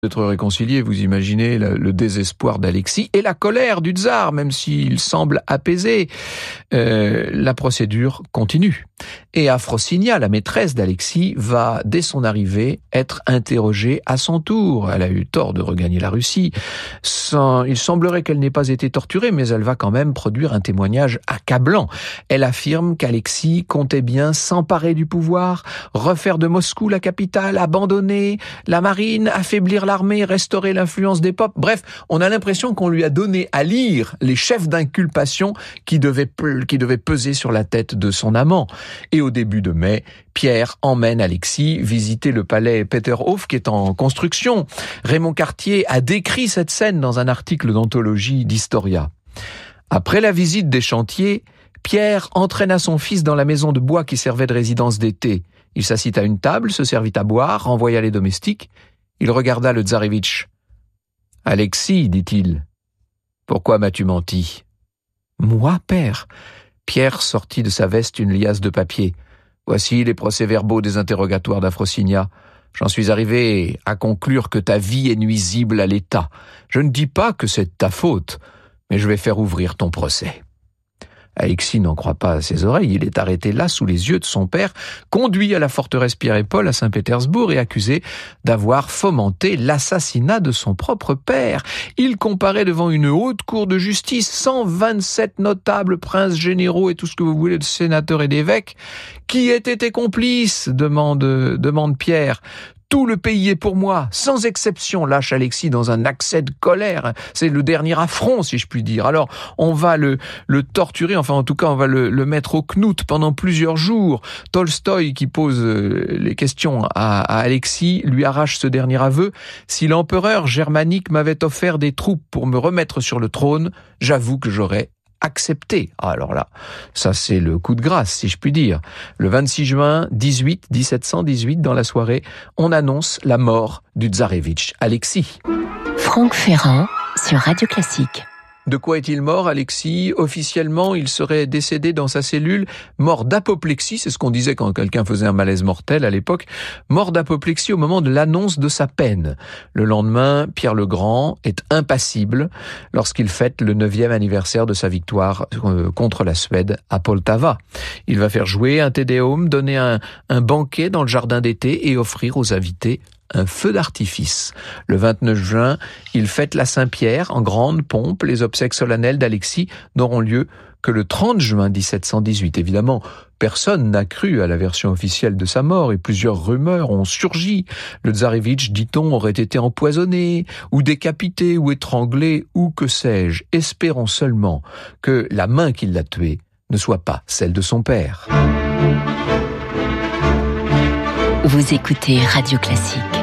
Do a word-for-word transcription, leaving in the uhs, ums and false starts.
d'être réconciliés, vous imaginez le, le désespoir d'Alexis et la colère du tsar, même s'il semble apaisé. Euh, la procédure continue. Et Afrosinia, la maîtresse d'Alexis, va, dès son arrivée, être interrogée à son tour. Elle a eu tort de regagner la Russie. Sans, il semblerait qu'elle n'ait pas été torturée, mais elle va quand même produire un témoignage accablant. Elle affirme qu'Alexis comptait bien s'emparer du pouvoir, refaire de Moscou la capitale, abandonner la marine, affaiblir l'armée, restaurer l'influence des peuples. Bref, on a l'impression qu'on lui a donné à lire les chefs d'inculpation qui devaient, qui devaient peser sur la tête de son amant. Et au début de mai, Pierre emmène Alexis visiter le palais Peterhof qui est en construction. Raymond Cartier a décrit cette scène dans un article d'anthologie d'Historia. Après la visite des chantiers, Pierre entraîna son fils dans la maison de bois qui servait de résidence d'été. Il s'assit à une table, se servit à boire, renvoya les domestiques. Il regarda le tsarévitch. « Alexis, dit-il, pourquoi m'as-tu menti ?»« Moi, père ?» Pierre sortit de sa veste une liasse de papier. « Voici les procès-verbaux des interrogatoires d'Afrosinia. J'en suis arrivé à conclure que ta vie est nuisible à l'État. Je ne dis pas que c'est de ta faute, mais je vais faire ouvrir ton procès. » Alexis n'en croit pas à ses oreilles. Il est arrêté là, sous les yeux de son père, conduit à la forteresse Pierre et Paul à Saint-Pétersbourg et accusé d'avoir fomenté l'assassinat de son propre père. Il comparaît devant une haute cour de justice cent vingt-sept notables, princes généraux et tout ce que vous voulez de sénateurs et d'évêques. Qui ait été complice ? demande, demande Pierre. Tout le pays est pour moi, sans exception, lâche Alexis dans un accès de colère. C'est le dernier affront, si je puis dire. Alors, on va le, le torturer, enfin en tout cas, on va le, le mettre au knout pendant plusieurs jours. Tolstoï, qui pose les questions à, à Alexis, lui arrache ce dernier aveu. Si l'empereur germanique m'avait offert des troupes pour me remettre sur le trône, j'avoue que j'aurais accepté. Alors là, ça c'est le coup de grâce, si je puis dire. Le vingt-six juin dix-huit, dix-sept cent dix-huit, dans la soirée, on annonce la mort du tsarévitch Alexis. Franck Ferrand sur Radio Classique. De quoi est-il mort, Alexis ? Officiellement, il serait décédé dans sa cellule, mort d'apoplexie, c'est ce qu'on disait quand quelqu'un faisait un malaise mortel à l'époque, mort d'apoplexie au moment de l'annonce de sa peine. Le lendemain, Pierre le Grand est impassible lorsqu'il fête le neuvième anniversaire de sa victoire contre la Suède à Poltava. Il va faire jouer un Te Deum, donner un, un banquet dans le jardin d'été et offrir aux invités un feu d'artifice. Le vingt-neuf juin, il fête la Saint-Pierre en grande pompe. Les obsèques solennelles d'Alexis n'auront lieu que le trente juin dix-sept cent dix-huit. Évidemment, personne n'a cru à la version officielle de sa mort et plusieurs rumeurs ont surgi. Le tsarévitch, dit-on, aurait été empoisonné, ou décapité, ou étranglé, ou que sais-je. Espérons seulement que la main qui l'a tué ne soit pas celle de son père. Vous écoutez Radio Classique.